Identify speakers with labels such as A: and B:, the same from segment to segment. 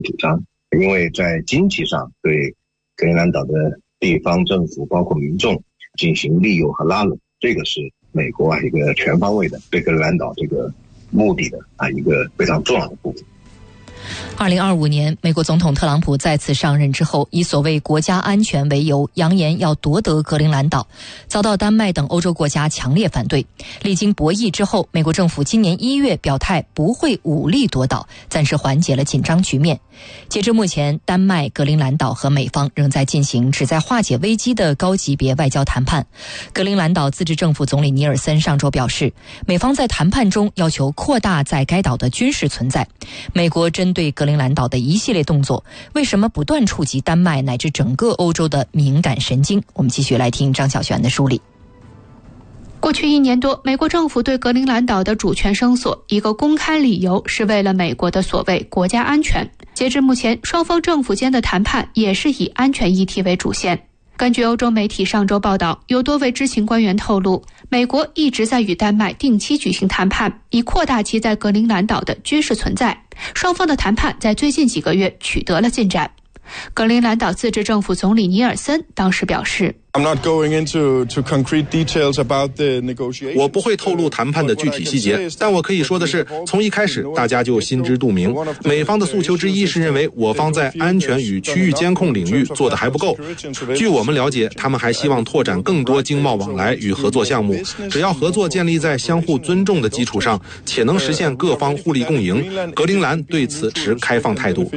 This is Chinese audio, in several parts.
A: 主张，因为在经济上对格陵兰岛的地方政府包括民众进行利诱和拉拢，这个是美国一个全方位的对格陵兰岛这个目的的一个非常重要的部分。
B: 2025年，美国总统特朗普再次上任之后，以所谓国家安全为由，扬言要夺得格陵兰岛，遭到丹麦等欧洲国家强烈反对。历经博弈之后，美国政府今年1月表态不会武力夺岛，暂时缓解了紧张局面。截至目前，丹麦、格陵兰岛和美方仍在进行旨在化解危机的高级别外交谈判。格陵兰岛自治政府总理尼尔森上周表示，美方在谈判中要求扩大在该岛的军事存在。美国针对格陵兰岛的一系列动作，为什么不断触及丹麦乃至整个欧洲的敏感神经？我们继续来听张小璇的梳理。
C: 过去1年多，美国政府对格陵兰岛的主权声索，一个公开理由是为了美国的所谓国家安全。截至目前，双方政府间的谈判也是以安全议题为主线。根据欧洲媒体上周报道，有多位知情官员透露，美国一直在与丹麦定期举行谈判，以扩大其在格陵兰岛的军事存在。双方的谈判在最近几个月取得了进展。格陵兰岛自治政府总理尼尔森当时表示，
D: 我不会透露谈判的具体细节，但我可以说的是，从一开始大家就心知肚明，美方的诉求之一是认为我方在安全与区域监控领域做得还不够。据我们了解，他们还希望拓展更多经贸往来与合作项目，只要合作建立在相互尊重的基础上，且能实现各方互利共赢，格陵兰对此持开放态度。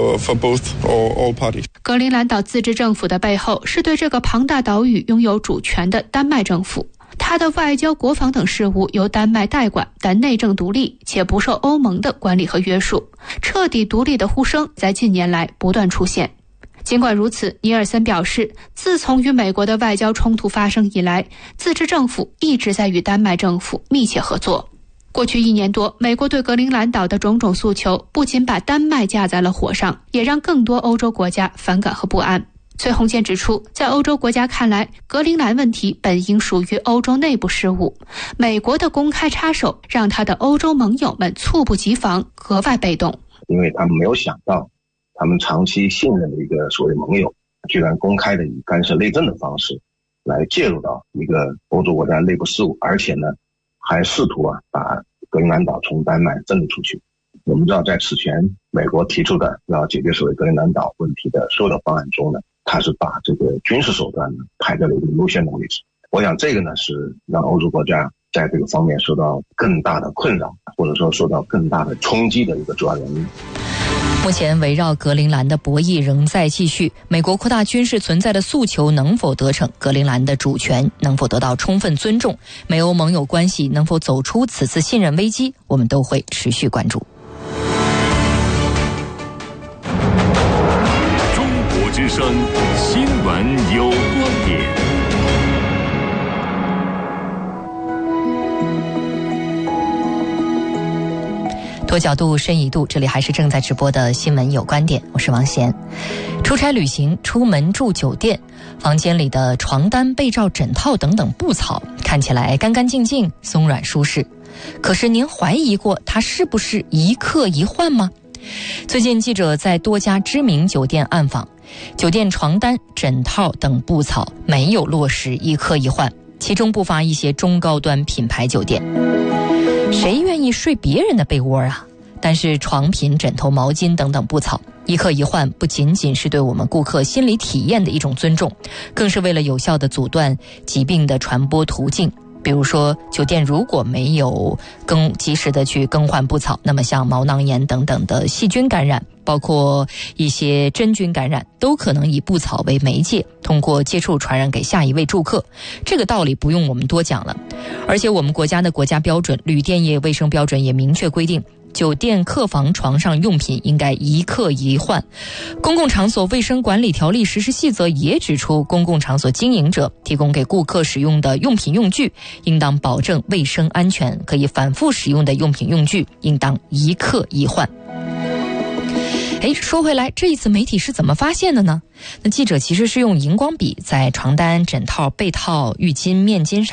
C: 格陵兰岛自治政府的背后是对这个庞大岛屿拥有主权的丹麦政府，它的外交、国防等事务由丹麦代管，但内政独立且不受欧盟的管理和约束。彻底独立的呼声在近年来不断出现。尽管如此，尼尔森表示，自从与美国的外交冲突发生以来，自治政府一直在与丹麦政府密切合作。过去1年多，美国对格陵兰岛的种种诉求不仅把丹麦架在了火上，也让更多欧洲国家反感和不安。崔洪建指出，在欧洲国家看来，格陵兰问题本应属于欧洲内部事务，美国的公开插手让他的欧洲盟友们猝不及防，格外被动。
A: 因为他们没有想到，他们长期信任的一个所谓盟友，居然公开的以干涉内政的方式来介入到一个欧洲国家内部事务，而且呢还试图把格陵兰岛从丹麦挣出去。我们知道，在此前美国提出的要解决所谓格陵兰岛问题的所有的方案中呢，它是把这个军事手段呢排在了一个优先的位置。我想这个呢是让欧洲国家在这个方面受到更大的困扰，或者说受到更大的冲击的一个主要原因。
B: 目前围绕格陵兰的博弈仍在继续，美国扩大军事存在的诉求能否得逞，格陵兰的主权能否得到充分尊重，美欧盟友关系能否走出此次信任危机，我们都会持续关注。
E: 中国之声新闻有观点。
B: 多角度深一度，这里还是正在直播的新闻有观点，我是王贤。出差旅行，出门住酒店，房间里的床单、被罩、枕套等等布草看起来干干净净、松软舒适，可是您怀疑过它是不是一客一换吗？最近记者在多家知名酒店暗访，酒店床单、枕套等布草没有落实一客一换，其中不乏一些中高端品牌酒店。谁愿意睡别人的被窝啊？但是床品、枕头、毛巾等等布草一客一换，不仅仅是对我们顾客心理体验的一种尊重，更是为了有效地阻断疾病的传播途径。比如说，酒店如果没有及时的去更换布草，那么像毛囊炎等等的细菌感染，包括一些真菌感染，都可能以布草为媒介，通过接触传染给下一位住客。这个道理不用我们多讲了。而且我们国家的国家标准《旅店业卫生标准》也明确规定，酒店客房床上用品应该一客一换。公共场所卫生管理条例实施细则也指出，公共场所经营者提供给顾客使用的用品用具应当保证卫生安全，可以反复使用的用品用具应当一客一换。说回来，这一次媒体是怎么发现的呢？那记者其实是用荧光笔在床单、枕套、被套、浴巾、面巾上